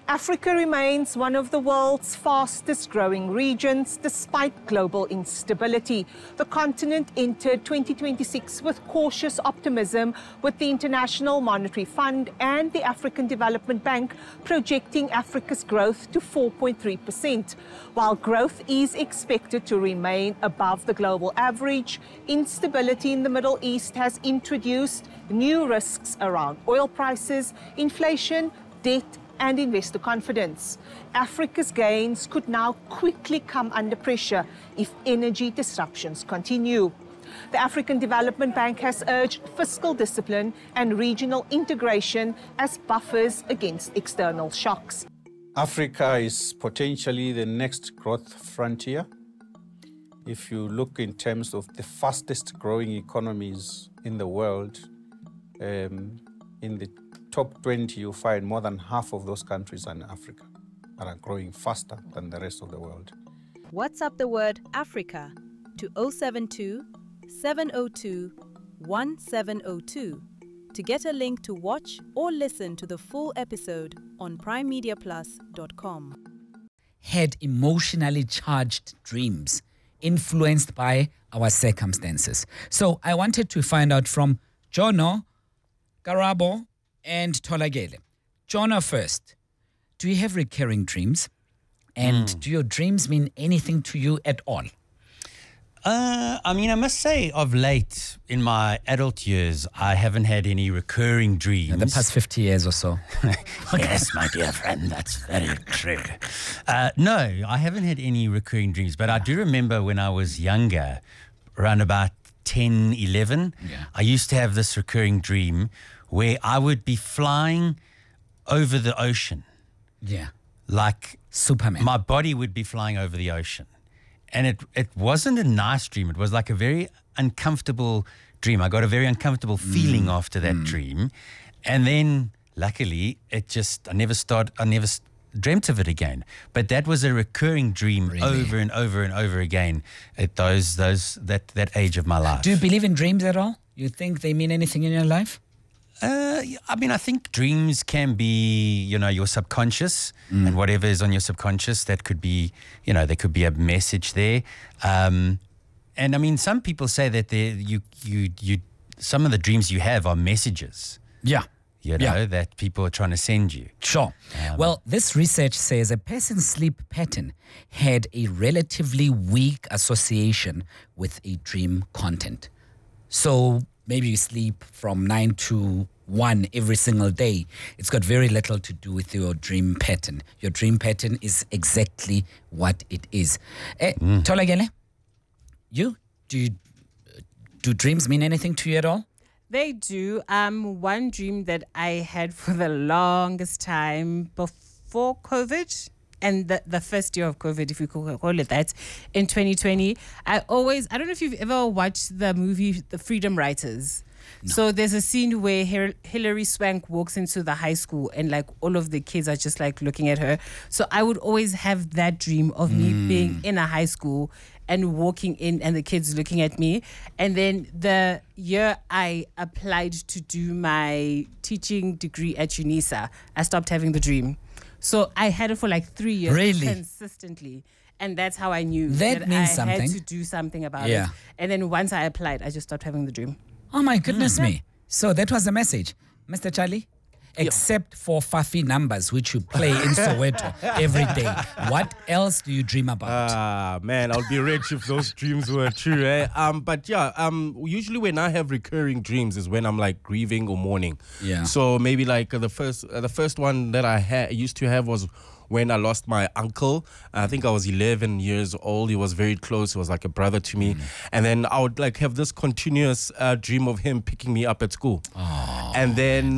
Africa remains one of the world's fastest growing regions despite global instability. The continent entered 2026 with cautious optimism, with the International Monetary Fund and the African Development Bank projecting Africa's growth to 4.3%. While growth is expected to remain above the global average, instability in the Middle East has introduced new risks around oil prices, inflation, debt, and investor confidence. Africa's gains could now quickly come under pressure if energy disruptions continue. The African Development Bank has urged fiscal discipline and regional integration as buffers against external shocks. Africa is potentially the next growth frontier. If you look in terms of the fastest growing economies in the world, in the top 20, you find more than half of those countries are in Africa and are growing faster than the rest of the world. WhatsApp the word Africa to 072 702 1702 to get a link to watch or listen to the full episode on primemediaplus.com. Had emotionally charged dreams influenced by our circumstances. So I wanted to find out from Jono, Karabo, and Tolagele. Jono first. Do you have recurring dreams? And do your dreams mean anything to you at all? I must say, of late, in my adult years, I haven't had any recurring dreams. In the past 50 years or so. Yes, my dear friend, that's very true. No, I haven't had any recurring dreams, but I do remember when I was younger, around about 10, 11, I used to have this recurring dream where I would be flying over the ocean. Yeah. Like Superman. My body would be flying over the ocean. And it wasn't a nice dream. It was like a very uncomfortable dream. I got a very uncomfortable feeling after that dream. And then, luckily, I never dreamt of it again. But that was a recurring dream over and over and over again at that age of my life. Do you believe in dreams at all? You think they mean anything in your life? I think dreams can be, your subconscious and whatever is on your subconscious, that could be, there could be a message there. And some people say that some of the dreams you have are messages. Yeah. That people are trying to send you. Sure. Well, this research says a person's sleep pattern had a relatively weak association with a dream content. So maybe you sleep from 9 to 1 every single day. It's got very little to do with your dream pattern. Your dream pattern is exactly what it is. Tolagele, do dreams mean anything to you at all? They do. One dream that I had for the longest time before COVID, and the first year of COVID, if you could call it that, in 2020, I don't know if you've ever watched the movie The Freedom Writers. No. So there's a scene where Hilary Swank walks into the high school and like all of the kids are just like looking at her. So I would always have that dream of me being in a high school and walking in and the kids looking at me. And then the year I applied to do my teaching degree at UNISA, I stopped having the dream. So I had it for like 3 years consistently. And that's how I knew that I had to do something about it. And then once I applied, I just stopped having the dream. Oh my goodness me. So that was the message. Mr. Charlie? Except for Fafi numbers, which you play in Soweto every day. What else do you dream about? Man, I'll be rich if those dreams were true, eh? Usually when I have recurring dreams is when I'm like grieving or mourning. Yeah. So maybe like the first one that I used to have was when I lost my uncle. I think I was 11 years old. He was very close. He was like a brother to me. And then I would like have this continuous dream of him picking me up at school. Oh, and then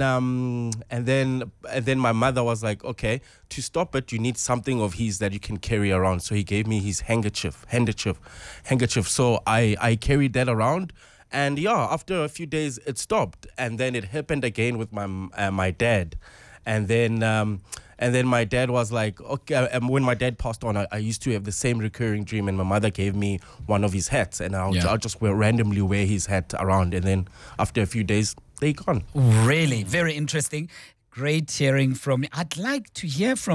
my mother was like, okay, to stop it, you need something of his that you can carry around. So he gave me his handkerchief. So I carried that around. And after a few days, it stopped. And then it happened again with my dad. And then my dad was like, okay, when my dad passed on, I used to have the same recurring dream, and my mother gave me one of his hats, and I'll just randomly wear his hat around, and then after a few days, they're gone. Really? Very interesting. Great hearing from you. I'd like to hear from